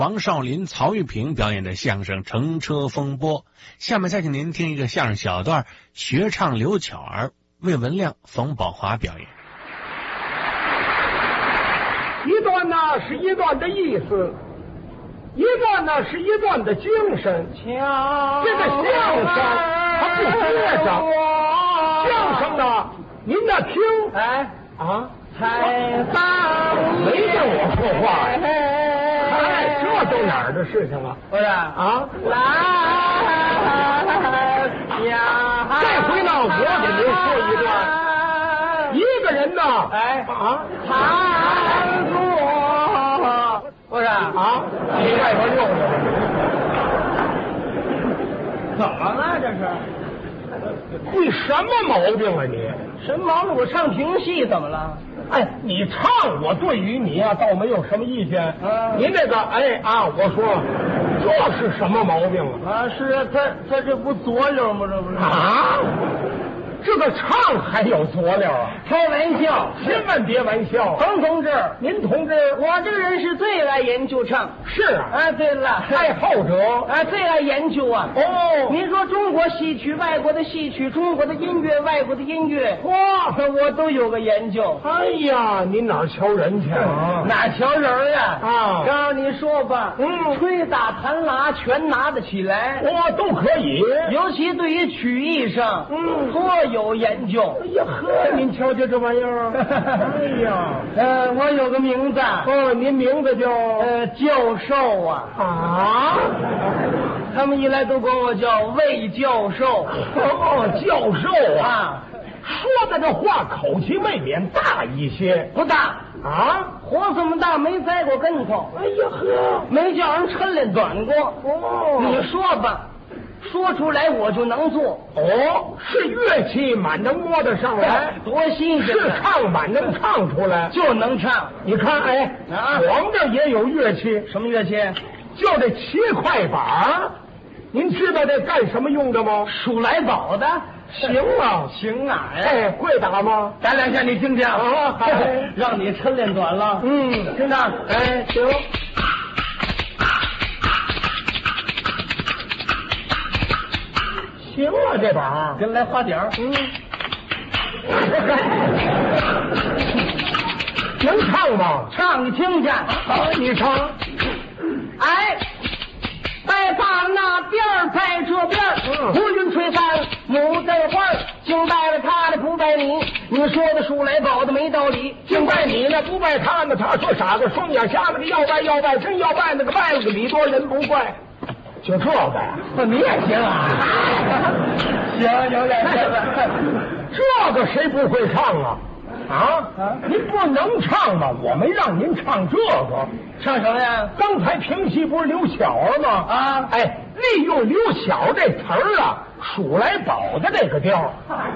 王少林、曹玉平表演的相声《乘车风波》。下面再请您听一个相声小段，学唱刘巧儿，魏文亮、冯宝华表演。 一段呢是一段的意思，一段呢是一段的精神。这个相声它不接着，相声呢您呢听， 采访没跟我说话呀，这都哪儿的事情了？ 不是来呀， 这回呢我给您说一段，一个人呢谈过，不是你外边溜着怎么了这是？ 你什么毛病啊你？ 什么毛病？我唱评戏怎么了？ 你唱我对于你啊倒没有什么意见。您这个我说这是什么毛病啊？ 是啊，他这不左溜吗？这不是这个唱还有佐料啊？ 开玩笑， 千万别玩笑。 冯同志， 您同志， 我这个人是最爱研究唱。 是对了， 爱好者最爱研究啊。您说中国戏曲、外国的戏曲，中国的音乐、外国的音乐，我都有个研究。 哎呀，您哪儿瞧人去啊？ 哪瞧人呀？告诉你说吧，吹打弹拉全拿得起来， 都可以。 尤其对于曲艺上，多有研究。 哎呀呵，您瞧瞧这玩意儿。哎呀， 我有个名字。 您名字叫教授啊。他们一来都管我叫魏教授。 教授啊。说的这话口气未免大一些。 不大活这么大没栽过跟头。 哎呀呵， 没叫人抻练短过。你说吧，说出来我就能做。是乐器满能摸得上来， 多新鲜！ 是唱满能唱出来， 就能唱。 你看，我们这也有乐器。 什么乐器？ 就这7块板。您知道这干什么用的吗？ 数来宝的。行啊！ 会打吗？ 打两下你听听。让你抻练短了。听着。行。 行啊，这把跟来花点儿。 能唱吗？ 唱你听去。 你唱。 白发那边在这边，乌云吹散牡丹花，敬拜了他的不拜你。你说的数来宝的没道理， 敬拜你呢不拜他呢。他说傻子双眼瞎子个要拜，真要拜那个拜了个礼多人不怪。就这个呀？ 你也行啊？行，有点意思。 这个谁不会唱啊？您不能唱吗？我没让您唱这个。 唱什么呀？ 刚才评戏不是刘巧儿吗？利用刘巧儿这词儿啊，数来宝的这个调。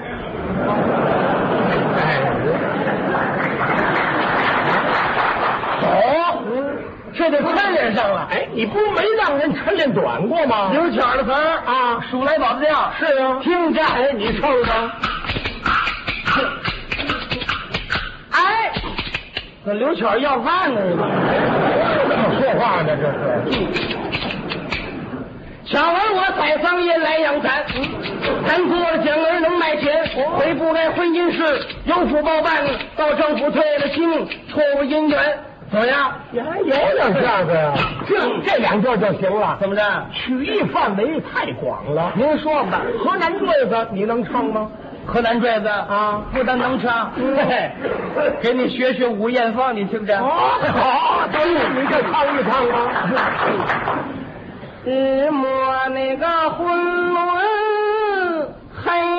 这就抻练上了。 你不是没让人抻练短过吗？ 刘巧儿的词儿数来宝的调。 是啊， 听着。 你唱唱。 这刘巧儿要饭呢， 怎么说话呢？这是。 巧儿我采桑叶来养蚕，咱做了奖儿能卖钱，回不该婚姻事有福报办，到政府退了亲，错误姻缘。怎么样？ 你还有两下子呀？这两段就行了。 怎么着？ 曲艺范围太广了。 您说吧。 河南坠子你能唱吗？ 河南坠子不但能唱，给你学学吴艳芳，你听着。 好，你就唱一唱吧。 摸那个婚伦